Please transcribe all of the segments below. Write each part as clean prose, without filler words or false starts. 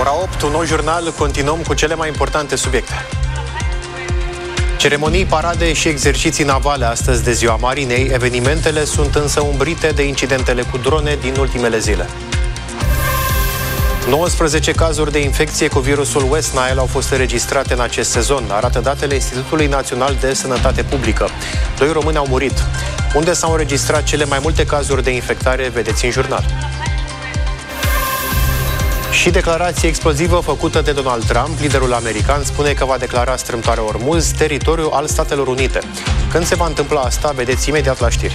Ora 8, un nou jurnal, continuăm cu cele mai importante subiecte. Ceremonii, parade și exerciții navale astăzi de Ziua Marinei. Evenimentele sunt însă umbrite de incidentele cu drone din ultimele zile. 19 cazuri de infecție cu virusul West Nile au fost înregistrate în acest sezon, arată datele Institutului Național de Sănătate Publică. 2 români au murit. Unde s-au înregistrat cele mai multe cazuri de infectare, vedeți în jurnal. Și declarație explozivă făcută de Donald Trump. Liderul american spune că va declara strâmtoarea Ormuz teritoriu al Statelor Unite. Când se va întâmpla asta, vedeți imediat la știri.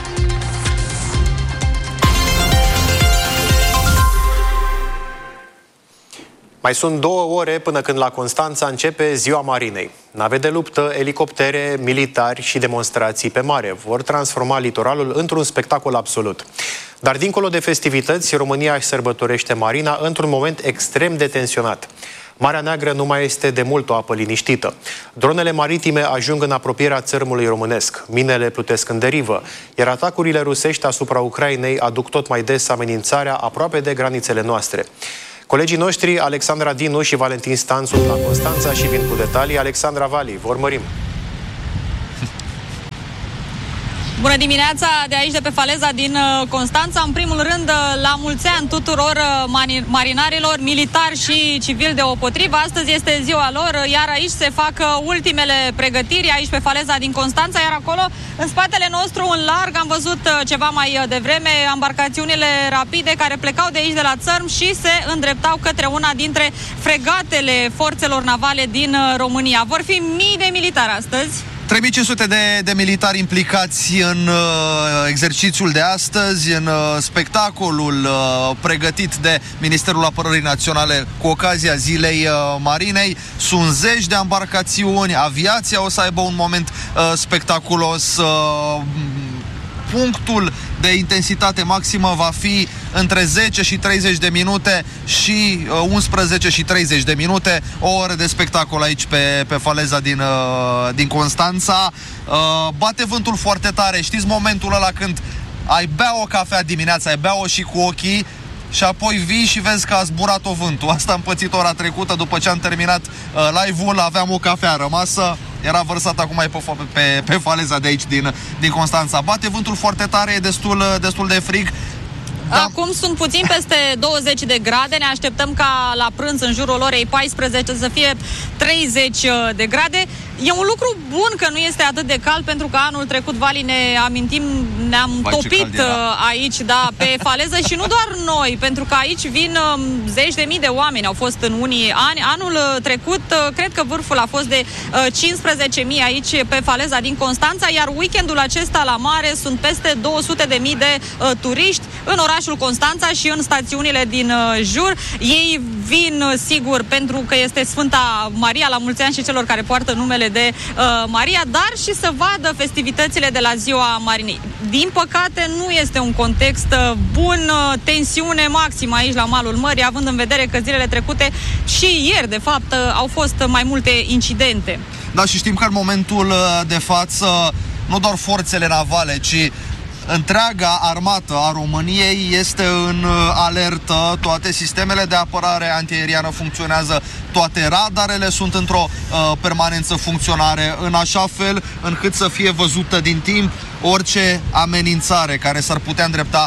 Mai sunt 2 ore până când la Constanța începe Ziua Marinei. Nave de luptă, elicoptere, militari și demonstrații pe mare vor transforma litoralul într-un spectacol absolut. Dar dincolo de festivități, România își sărbătorește marina într-un moment extrem de tensionat. Marea Neagră nu mai este de mult o apă liniștită. Dronele maritime ajung în apropierea țărmului românesc. Minele plutesc în derivă, iar atacurile rusești asupra Ucrainei aduc tot mai des amenințarea aproape de granițele noastre. Colegii noștri, Alexandra Dinu și Valentin Stan, sunt la Constanța și vin cu detalii. Alexandra Vali, vă urmărim! Bună dimineața de aici, de pe faleza din Constanța. În primul rând, la mulți ani tuturor marinarilor, militari și civili deopotrivă. Astăzi este ziua lor, iar aici se fac ultimele pregătiri, aici pe faleza din Constanța, iar acolo, în spatele nostru, în larg, am văzut ceva mai devreme embarcațiunile rapide care plecau de aici, de la țărm, și se îndreptau către una dintre fregatele forțelor navale din România. Vor fi mii de militari astăzi. 3500 de militari implicați în exercițiul de astăzi, în spectacolul pregătit de Ministerul Apărării Naționale cu ocazia Zilei Marinei. Sunt zeci de embarcațiuni, aviația o să aibă un moment spectaculos. Punctul de intensitate maximă va fi între 10 și 30 de minute și 11 și 30 de minute. O oră de spectacol aici pe faleza din Constanța. Bate vântul foarte tare. Știți momentul ăla când ai bea o cafea dimineața, ai bea-o și cu ochii și apoi vii și vezi că a zburat-o vântul. Asta am pățit ora trecută după ce am terminat live-ul. Aveam o cafea rămasă, era vărsat acum pe faleza de aici din Constanța. Bate vântul foarte tare, e destul de frig. Da. Acum sunt puțin peste 20 de grade. Ne așteptăm ca la prânz, în jurul orei 14, să fie 30 de grade. E un lucru bun că nu este atât de cald, pentru că anul trecut, Vali, ne amintim, ne-am topit aici, da, pe faleză. Și nu doar noi, pentru că aici vin zeci de mii de oameni, au fost în unii ani. Anul trecut, cred că vârful a fost de 15.000 aici pe faleza din Constanța, iar weekendul acesta la mare sunt peste 200.000 de turiști în orașul Constanța și în stațiunile din jur. Ei vin, sigur, pentru că este Sfânta Maria, la mulți ani și celor care poartă numele de Maria, dar și să vadă festivitățile de la Ziua Marinei. Din păcate, nu este un context bun, tensiune maximă aici la malul mării, având în vedere că zilele trecute și ieri, de fapt, au fost mai multe incidente. Da, și știm că în momentul de față nu doar forțele navale, ci întreaga armată a României este în alertă, toate sistemele de apărare antiaeriană funcționează, toate radarele sunt într-o permanență funcționare, în așa fel încât să fie văzută din timp orice amenințare care s-ar putea îndrepta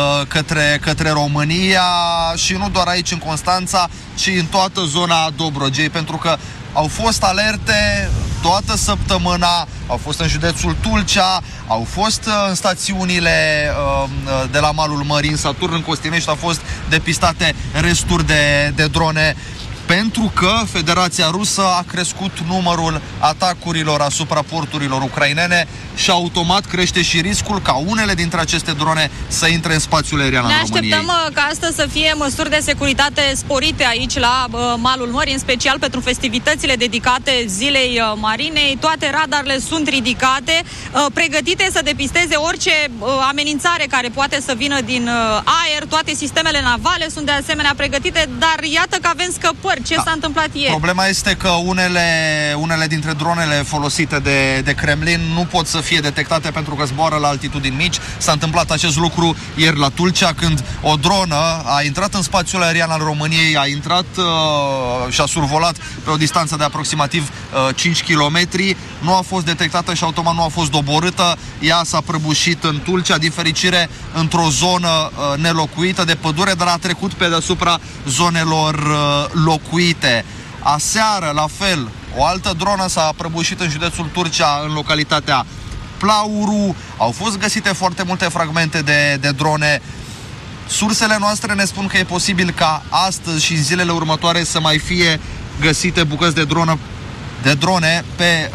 către România, și nu doar aici în Constanța, ci în toată zona Dobrogei, pentru că au fost alerte toată săptămâna, au fost în județul Tulcea, au fost în stațiunile de la malul mării, în Saturn, în Costinești, au fost depistate resturi de drone, pentru că Federația Rusă a crescut numărul atacurilor asupra porturilor ucrainene și automat crește și riscul ca unele dintre aceste drone să intre în spațiul aerian al României. Ne așteptăm ca astăzi să fie măsuri de securitate sporite aici la malul mării, în special pentru festivitățile dedicate Zilei Marinei. Toate radarele sunt ridicate, pregătite să depisteze orice amenințare care poate să vină din aer. Toate sistemele navale sunt de asemenea pregătite, dar iată că avem scăpări întrebări. Ce s-a întâmplat ieri? Problema este că unele dintre dronele folosite de Kremlin nu pot să fie detectate pentru că zboară la altitudini mici. S-a întâmplat acest lucru ieri la Tulcea, când o dronă a intrat în spațiul aerian al României, a intrat și a survolat pe o distanță de aproximativ 5 km. Nu a fost detectată și automat nu a fost doborâtă. Ea s-a prăbușit în Tulcea, din fericire într-o zonă nelocuită de pădure, dar a trecut pe deasupra zonelor locuite. Aseară, la fel, o altă dronă s-a prăbușit în județul Turcea, în localitatea Plauru. Au fost găsite foarte multe fragmente de drone. Sursele noastre ne spun că e posibil ca astăzi și în zilele următoare să mai fie găsite bucăți de drone pe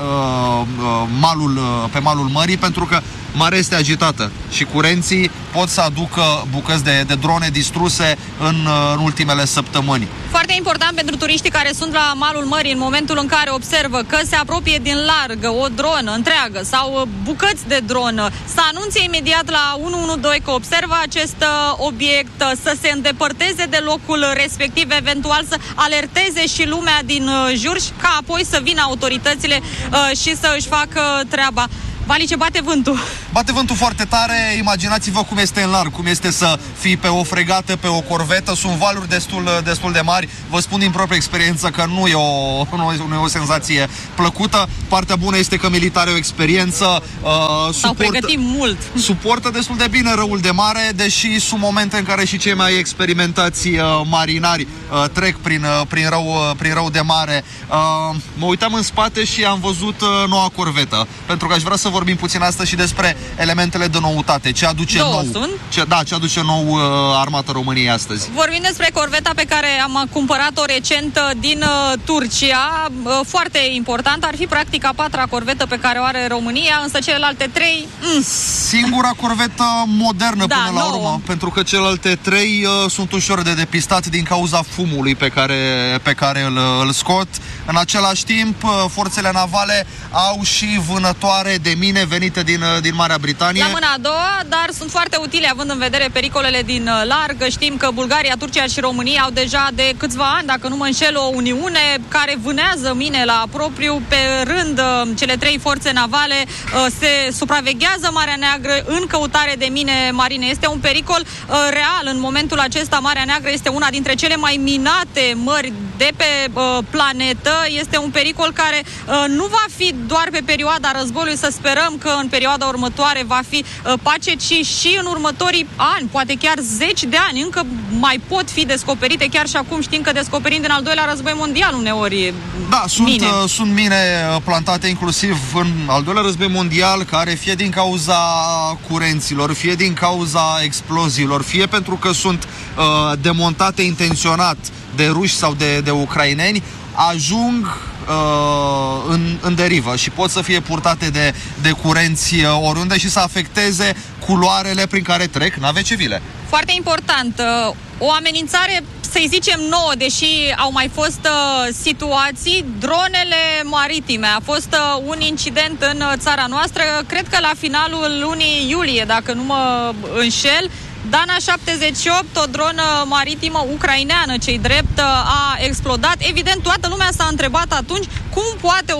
malul mării, pentru că marea este agitată și curenții pot să aducă bucăți de drone distruse în ultimele săptămâni. Foarte important pentru turiștii care sunt la malul mării, în momentul în care observă că se apropie din larg o dronă întreagă sau bucăți de dronă, să anunțe imediat la 112 că observă acest obiect, să se îndepărteze de locul respectiv, eventual să alerteze și lumea din jur, ca apoi să vină autoritățile și să își facă treaba. Vali, ce bate vântul? Bate vântul foarte tare. Imaginați-vă cum este în larg, cum este să fii pe o fregată, pe o corvetă. Sunt valuri destul de mari. Vă spun din proprie experiență că nu e o senzație plăcută. Partea bună este că militarii au experiență, s-au pregătit mult. Suportă destul de bine răul de mare, deși sunt momente în care și cei mai experimentați marinari trec prin rău de mare. Mă uitam în spate și am văzut noua corvetă, pentru că aș vrea să vorbim puțin astăzi și despre elementele de noutate. Ce aduce ce aduce nou Armata României astăzi? Vorbim despre corveta pe care am cumpărat-o recent din Turcia. Foarte important. Ar fi practic a patra corvetă pe care o are România, însă celelalte trei... Singura corvetă modernă până la urmă, pentru că celelalte trei sunt ușor de depistat din cauza fumului pe care îl scot. În același timp, forțele navale au și vânătoare de mine venite din Marea Britanie. La mâna a doua, dar sunt foarte utile având în vedere pericolele din larg. Știm că Bulgaria, Turcia și România au deja de câțiva ani, dacă nu mă înșel, o uniune care vânează mine la propriu. Pe rând, cele trei forțe navale se supraveghează Marea Neagră în căutare de mine marine. Este un pericol real. În momentul acesta, Marea Neagră este una dintre cele mai minate mări de pe planetă. Este un pericol care nu va fi doar pe perioada războiului, să sperăm că în perioada următoare va fi pace, ci și în următorii ani, poate chiar 10 de ani, încă mai pot fi descoperite. Chiar și acum știm că descoperim din al doilea război mondial uneori sunt mine plantate inclusiv în al doilea război mondial, care fie din cauza curenților, fie din cauza exploziilor, fie pentru că sunt demontate intenționat de ruși sau de ucraineni, ajung în derivă și pot să fie purtate de curenți oriunde și să afecteze culoarele prin care trec nave civile. Foarte important, o amenințare, să-i zicem nouă, deși au mai fost situații, dronele maritime. A fost un incident în țara noastră, cred că la finalul lunii iulie, dacă nu mă înșel. Dana 78, o dronă maritimă ucraineană, ce-i drept, a explodat. Evident, toată lumea s-a întrebat atunci cum poate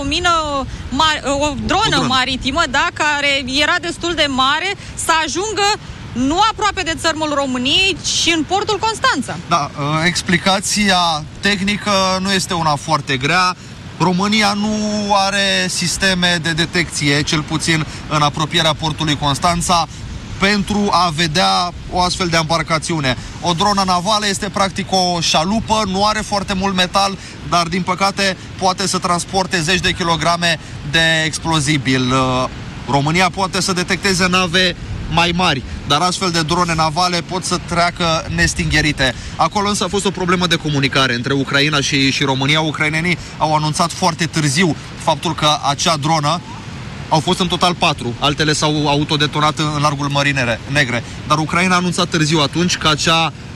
o dronă maritimă, care era destul de mare, să ajungă nu aproape de țărmul României, ci în portul Constanța. Da, explicația tehnică nu este una foarte grea. România nu are sisteme de detecție, cel puțin în apropierea portului Constanța, pentru a vedea o astfel de embarcațiune. O dronă navală este practic o șalupă, nu are foarte mult metal, dar din păcate poate să transporte zeci de kilograme de explozibil. România poate să detecteze nave mai mari, dar astfel de drone navale pot să treacă nestingherite. Acolo însă a fost o problemă de comunicare între Ucraina și România. Ucrainenii au anunțat foarte târziu faptul că acea dronă, au fost în total 4, altele s-au autodetonat în largul Mării Negre, dar Ucraina a anunțat târziu atunci că acea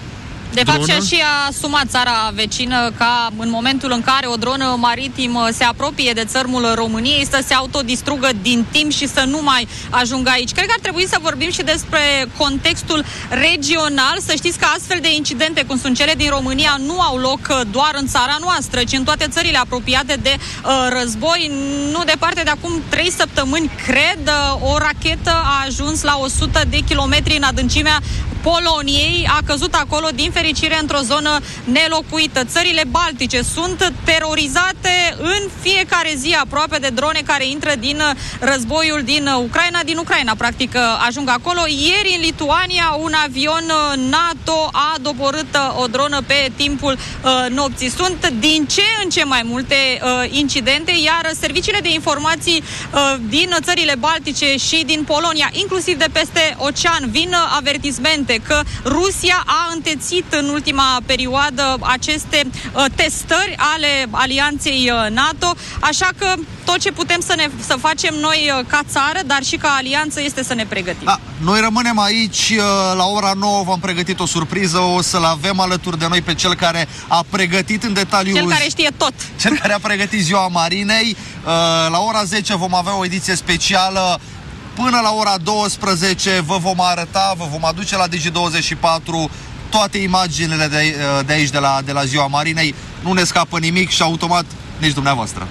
De fapt, și-a și asumat țara vecină ca în momentul în care o dronă maritimă se apropie de țărmul României să se autodistrugă din timp și să nu mai ajungă aici. Cred că ar trebui să vorbim și despre contextul regional. Să știți că astfel de incidente, cum sunt cele din România, nu au loc doar în țara noastră, ci în toate țările apropiate de război. Nu departe de acum 3 săptămâni, cred, o rachetă a ajuns la 100 de kilometri în adâncimea Poloniei, a căzut acolo, din fericire, într-o zonă nelocuită. Țările baltice sunt terorizate în fiecare zi aproape de drone care intră din războiul din Ucraina, practic ajung acolo. Ieri în Lituania un avion NATO a doborât o dronă pe timpul nopții. Sunt din ce în ce mai multe incidente, iar serviciile de informații din țările baltice și din Polonia, inclusiv de peste ocean, vin avertismente că Rusia a întețit în ultima perioadă aceste testări ale alianței NATO, așa că tot ce putem să facem noi ca țară, dar și ca alianță, este să ne pregătim. Noi rămânem aici, la ora 9 v-am pregătit o surpriză, o să-l avem alături de noi pe cel care a pregătit în detaliu... Cel care știe tot. Cel care a pregătit Ziua Marinei. La ora 10 vom avea o ediție specială. Până la ora 12 vă vom arăta, vă vom aduce la Digi24 toate imaginile de aici, de la Ziua Marinei. Nu ne scapă nimic și automat nici dumneavoastră.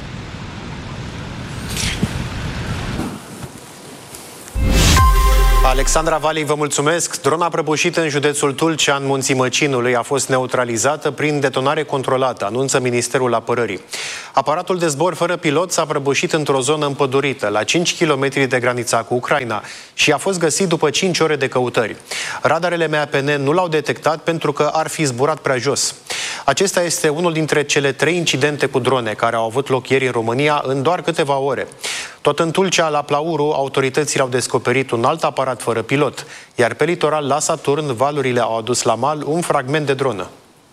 Alexandra Vali, vă mulțumesc. Drona prăbușită în județul Tulcea, în Munții Măcinului, a fost neutralizată prin detonare controlată, anunță Ministerul Apărării. Aparatul de zbor fără pilot s-a prăbușit într-o zonă împădurită, la 5 km de granița cu Ucraina, și a fost găsit după 5 ore de căutări. Radarele MAPN nu l-au detectat pentru că ar fi zburat prea jos. Acesta este unul dintre cele 3 incidente cu drone care au avut loc ieri în România în doar câteva ore. Tot în Tulcea, la Plauru, autoritățile au descoperit un alt aparat fără pilot, iar pe litoral, la Saturn, valurile au adus la mal un fragment de dronă.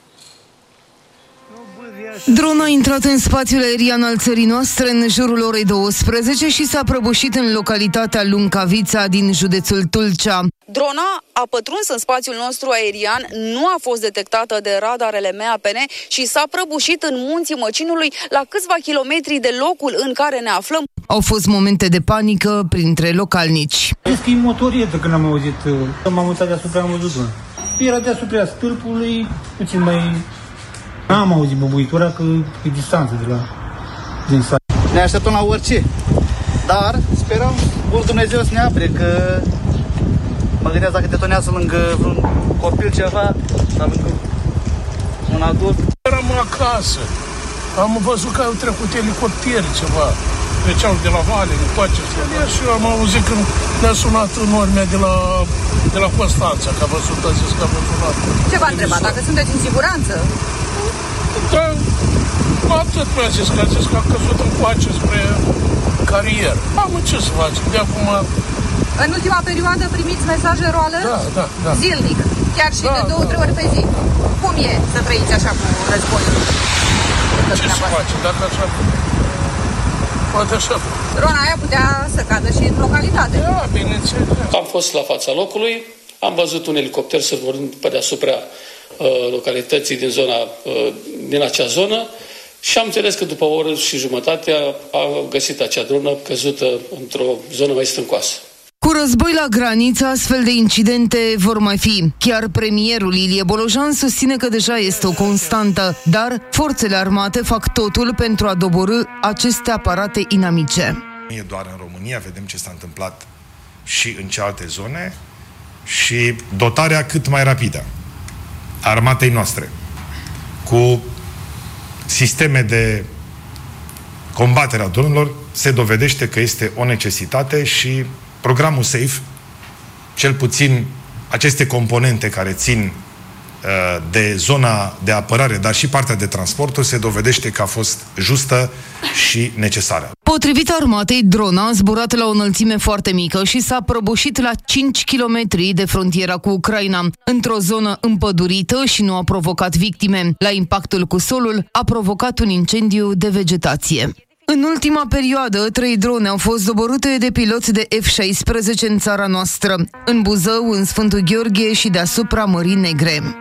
Drona a intrat în spațiul aerian al țării noastre în jurul orei 12 și s-a prăbușit în localitatea Luncavița din județul Tulcea. Drona a pătruns în spațiul nostru aerian, nu a fost detectată de radarele MAPN și s-a prăbușit în Munții Măcinului, la câțiva kilometri de locul în care ne aflăm. Au fost momente de panică printre localnici. Cred că e motorietă când am auzit. M-am mutat deasupra, am văzut drona. Era deasupra stâlpului, puțin mai... N-am auzit băbuitura, că e distanță din sat. Ne așteptăm la orice, dar sperăm mult Dumnezeu să ne apre, că mă gândesc dacă detonează lângă vreun copil ceva, sau lângă un adult. Eram acasă, am văzut că au trecut elicopteri ceva, treceau de la vale, de toate astea. Și eu am auzit când ne-a sunat normea de la Constanța, că a văzut, a zis că a văzut. Ce v-a întrebat? Dacă sunteți în siguranță? Da, atât mi-a zis, că a zis că a căzut încoace spre carieră. Am ce să facem, de acum... În ultima perioadă primiți mesaje roală? Da. Zilnic, chiar și de 2-3 ori pe zi. Cum e să trăiți așa cu războiul? Ce să facem, dacă așa... Poate așa. Drona aia putea să cadă și în localitate. Da, bineînțeles. Am fost la fața locului, am văzut un elicopter săvârând pe deasupra localității din acea zonă și am înțeles că după o oră și jumătate a găsit acea dronă căzută într-o zonă mai stâncoasă. Cu război la graniță, astfel de incidente vor mai fi. Chiar premierul Ilie Bolojan susține că deja este o constantă, dar forțele armate fac totul pentru a doborî aceste aparate inamice. Nu e doar în România, vedem ce s-a întâmplat și în cealaltă zone, și dotarea cât mai rapidă a armatei noastre cu sisteme de combatere a dronelor se dovedește că este o necesitate și programul SAFE, cel puțin aceste componente care țin de zona de apărare, dar și partea de transporturi, se dovedește că a fost justă și necesară. Potrivit armatei, drona a zburat la o înălțime foarte mică și s-a prăbușit la 5 km de frontiera cu Ucraina, într-o zonă împădurită și nu a provocat victime. La impactul cu solul a provocat un incendiu de vegetație. În ultima perioadă, 3 drone au fost doborâte de piloți de F-16 în țara noastră, în Buzău, în Sfântul Gheorghe și deasupra Mării Negre.